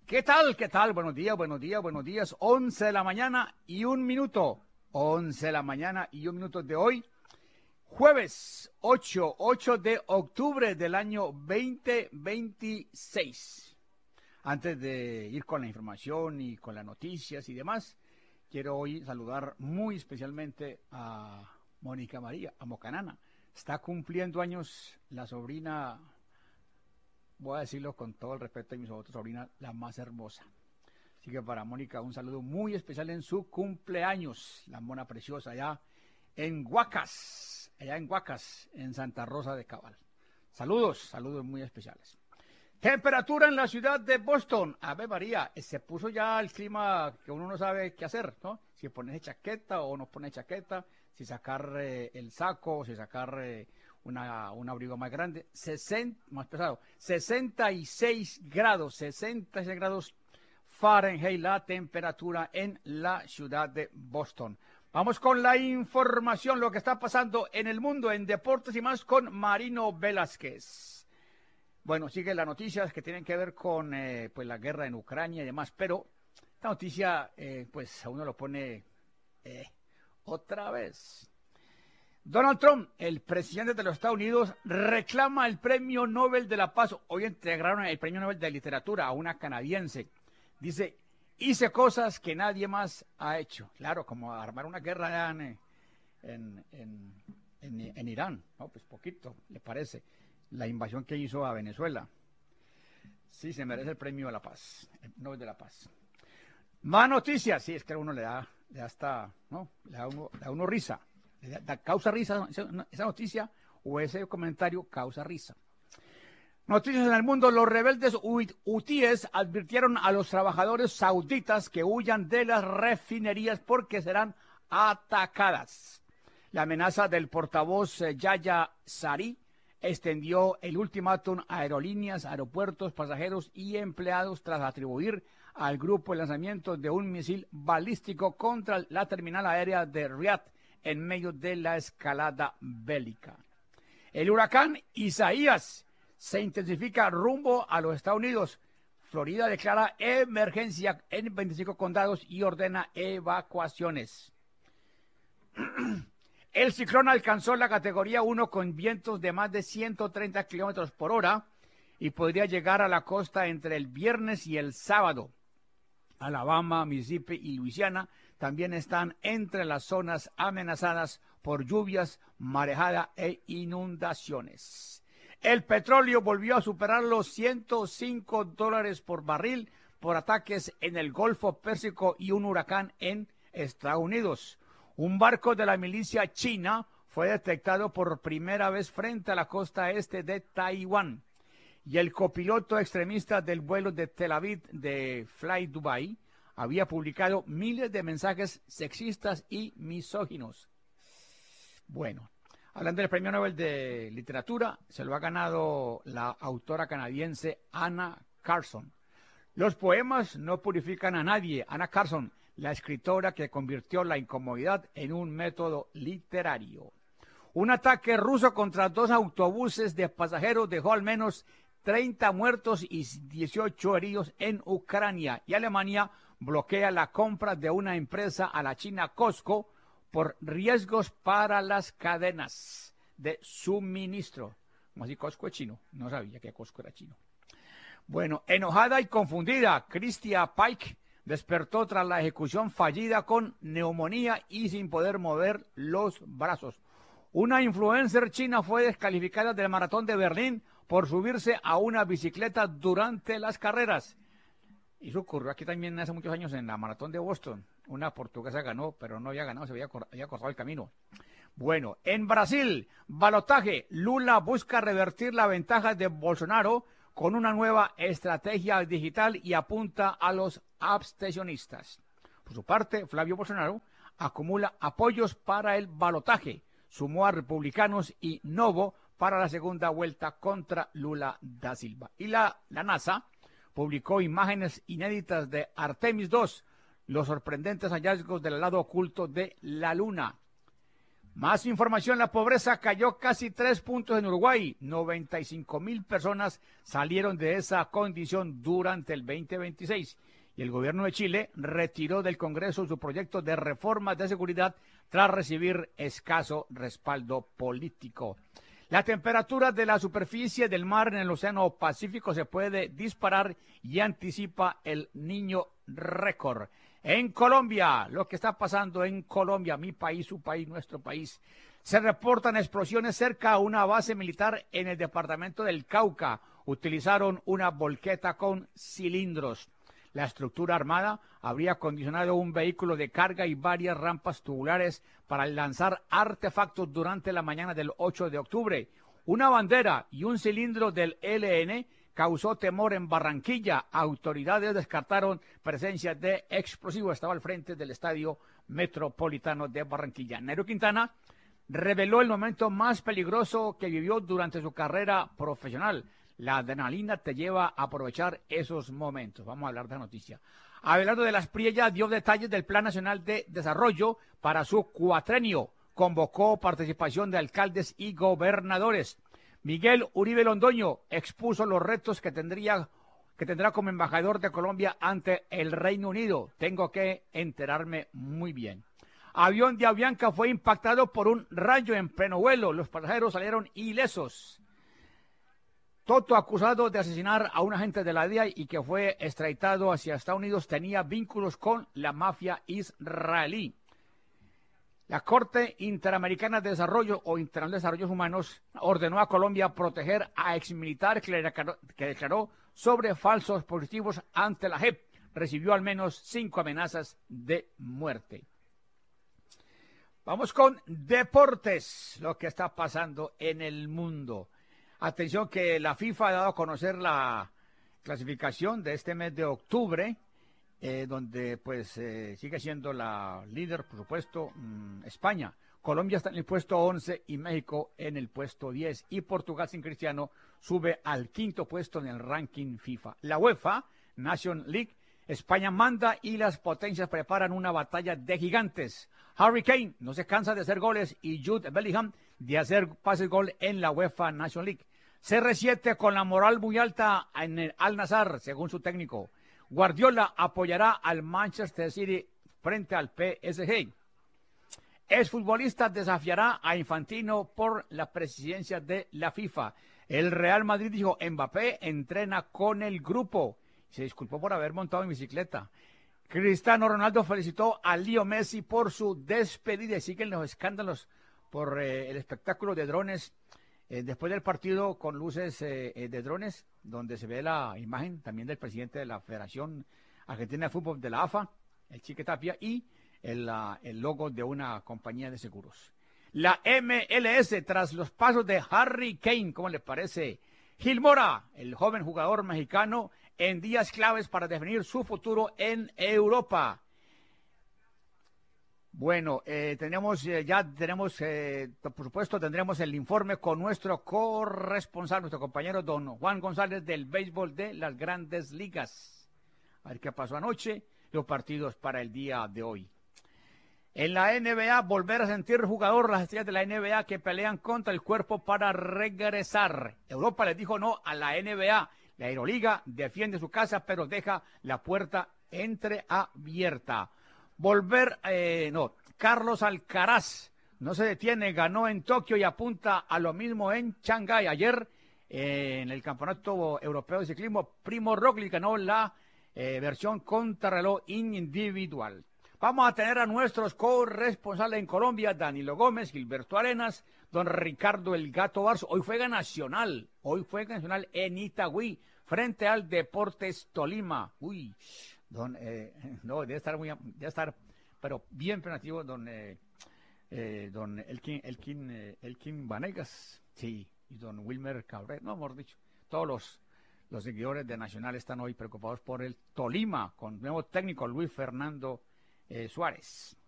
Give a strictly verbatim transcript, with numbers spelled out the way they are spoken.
¿Qué tal? ¿Qué tal? Buenos días, buenos días, buenos días. Once de la mañana y un minuto. Once de la mañana y un minuto de hoy. Jueves ocho, ocho de octubre del año veinte veintiséis. Antes de ir con la información y con las noticias y demás, quiero hoy saludar muy especialmente a Mónica María, a Mocanana. Está cumpliendo años la sobrina, voy a decirlo con todo el respeto de mi otra sobrina, la más hermosa. Así que para Mónica un saludo muy especial en su cumpleaños, la mona preciosa allá en Huacas, allá en Huacas, en Santa Rosa de Cabal. Saludos, saludos muy especiales. Temperatura en la ciudad de Boston. A ver, María, se puso ya el clima que uno no sabe qué hacer, ¿no? Si ponerse chaqueta o no poner chaqueta, si sacar eh, el saco, si sacar eh, una, un abrigo más grande. sesenta, más pesado, sesenta y seis grados, sesenta y seis grados Fahrenheit la temperatura en la ciudad de Boston. Vamos con la información, lo que está pasando en el mundo, en deportes y más con Marino Velázquez. Bueno, sigue las noticias que tienen que ver con eh, pues la guerra en Ucrania y demás, pero esta noticia eh, pues a uno lo pone eh, otra vez. Donald Trump, el presidente de los Estados Unidos, reclama el Premio Nobel de la Paz. Hoy entregaron el Premio Nobel de Literatura a una canadiense. Dice, hice cosas que nadie más ha hecho. Claro, como armar una guerra allá en, en, en, en, en Irán, ¿no? Pues poquito, le parece. La invasión que hizo a Venezuela. Sí, se merece el Premio a la Paz, el Nobel de la Paz. Más noticias, sí, es que a uno le da, le da hasta, ¿no? Le da uno, le da uno risa. Le da, da, causa risa esa noticia o ese comentario causa risa. Noticias en el mundo, los rebeldes hutíes advirtieron a los trabajadores sauditas que huyan de las refinerías porque serán atacadas. La amenaza del portavoz eh, Yahya Sari extendió el ultimátum a aerolíneas, aeropuertos, pasajeros y empleados tras atribuir al grupo el lanzamiento de un misil balístico contra la terminal aérea de Riad en medio de la escalada bélica. El huracán Isaías se intensifica rumbo a los Estados Unidos. Florida declara emergencia en veinticinco condados y ordena evacuaciones. El ciclón alcanzó la categoría uno con vientos de más de ciento treinta kilómetros por hora y podría llegar a la costa entre el viernes y el sábado. Alabama, Mississippi y Luisiana también están entre las zonas amenazadas por lluvias, marejada e inundaciones. El petróleo volvió a superar los ciento cinco dólares por barril por ataques en el Golfo Pérsico y un huracán en Estados Unidos. Un barco de la milicia china fue detectado por primera vez frente a la costa este de Taiwán. Y el copiloto extremista del vuelo de Tel Aviv de Fly Dubai había publicado miles de mensajes sexistas y misóginos. Bueno, hablando del Premio Nobel de Literatura, se lo ha ganado la autora canadiense Anna Carson. Los poemas no purifican a nadie. Anna Carson, la escritora que convirtió la incomodidad en un método literario. Un ataque ruso contra dos autobuses de pasajeros dejó al menos treinta muertos y dieciocho heridos en Ucrania. Y Alemania bloquea la compra de una empresa a la China Costco por riesgos para las cadenas de suministro. Como así Costco es chino, no sabía que Costco era chino. Bueno, enojada y confundida, Christia Pike despertó tras la ejecución fallida con neumonía y sin poder mover los brazos. Una influencer china fue descalificada del maratón de Berlín por subirse a una bicicleta durante las carreras. Y eso ocurrió aquí también hace muchos años en la maratón de Boston. Una portuguesa ganó, pero no había ganado, se había, había cortado el camino. Bueno, en Brasil, balotaje. Lula busca revertir la ventaja de Bolsonaro con una nueva estrategia digital y apunta a los abstencionistas. Por su parte, Flavio Bolsonaro acumula apoyos para el balotaje, sumó a republicanos y Novo para la segunda vuelta contra Lula da Silva. Y la, la NASA publicó imágenes inéditas de Artemis dos, los sorprendentes hallazgos del lado oculto de la Luna. Más información, la pobreza cayó casi tres puntos en Uruguay. noventa y cinco mil personas salieron de esa condición durante el veinte veintiséis. Y el gobierno de Chile retiró del Congreso su proyecto de reformas de seguridad tras recibir escaso respaldo político. La temperatura de la superficie del mar en el Océano Pacífico se puede disparar y anticipa el Niño récord. En Colombia, lo que está pasando en Colombia, mi país, su país, nuestro país, se reportan explosiones cerca a una base militar en el departamento del Cauca. Utilizaron una volqueta con cilindros. La estructura armada habría acondicionado un vehículo de carga y varias rampas tubulares para lanzar artefactos durante la mañana del ocho de octubre. Una bandera y un cilindro del E L N causó temor en Barranquilla. Autoridades descartaron presencia de explosivos. Estaba al frente del Estadio Metropolitano de Barranquilla. Nairo Quintana reveló el momento más peligroso que vivió durante su carrera profesional. La adrenalina te lleva a aprovechar esos momentos. Vamos a hablar de la noticia. Abelardo de las Priellas dio detalles del Plan Nacional de Desarrollo para su cuatrenio. Convocó participación de alcaldes y gobernadores. Miguel Uribe Londoño expuso los retos que tendría que tendrá como embajador de Colombia ante el Reino Unido. Tengo que enterarme muy bien. Avión de Avianca fue impactado por un rayo en pleno vuelo. Los pasajeros salieron ilesos. Toto, acusado de asesinar a un agente de la D E A y que fue extraditado hacia Estados Unidos, tenía vínculos con la mafia israelí. La Corte Interamericana de Desarrollo o Internacional de Desarrollos Humanos ordenó a Colombia proteger a exmilitar que, le declaró, que declaró sobre falsos positivos ante la J E P. Recibió al menos cinco amenazas de muerte. Vamos con deportes, lo que está pasando en el mundo. Atención que la FIFA ha dado a conocer la clasificación de este mes de octubre, eh, donde pues eh, sigue siendo la líder, por supuesto, mmm, España. Colombia está en el puesto once y México en el puesto diez. Y Portugal sin Cristiano sube al quinto puesto en el ranking FIFA. La UEFA Nation League, España manda y las potencias preparan una batalla de gigantes. Harry Kane no se cansa de hacer goles y Jude Bellingham de hacer pases gol en la UEFA Nation League. C R siete con la moral muy alta en el Al-Nassr, según su técnico. Guardiola apoyará al Manchester City frente al P S G. Exfutbolista desafiará a Infantino por la presidencia de la FIFA. El Real Madrid dijo, Mbappé entrena con el grupo. Se disculpó por haber montado en bicicleta. Cristiano Ronaldo felicitó a Leo Messi por su despedida y siguen los escándalos por eh, el espectáculo de drones eh, después del partido con luces eh, de drones, donde se ve la imagen también del presidente de la Federación Argentina de Fútbol de la A F A, el Chique Tapia, y el, uh, el logo de una compañía de seguros. La M L S, tras los pasos de Harry Kane, ¿cómo le parece? Gil Mora, el joven jugador mexicano, en días claves para definir su futuro en Europa. Bueno, eh, tenemos, eh, ya tenemos, eh, por supuesto, tendremos el informe con nuestro corresponsal, nuestro compañero don Juan González del béisbol de las Grandes Ligas. A ver qué pasó anoche, los partidos para el día de hoy. En la N B A, volver a sentir jugador, las estrellas de la N B A que pelean contra el cuerpo para regresar. Europa les dijo no a la N B A. La Euroliga defiende su casa, pero deja la puerta entreabierta. Volver, eh, no, Carlos Alcaraz no se detiene, ganó en Tokio y apunta a lo mismo en Shanghái. Ayer, eh, en el Campeonato Europeo de Ciclismo, Primo Roglic ganó la eh, versión contrarreloj individual. Vamos a tener a nuestros corresponsales en Colombia, Danilo Gómez, Gilberto Arenas, don Ricardo El Gato Barzo. Hoy juega Nacional, hoy juega Nacional en Itagüí, frente al Deportes Tolima. Uy, don, eh, no, debe estar muy, debe estar, pero bien penativo, don, eh, eh, don Elkin, Elkin, eh, Elkin Vanegas, sí, y don Wilmer Cabrera, no, mejor dicho, todos los, los seguidores de Nacional están hoy preocupados por el Tolima, con nuevo técnico Luis Fernando Eh, Suárez.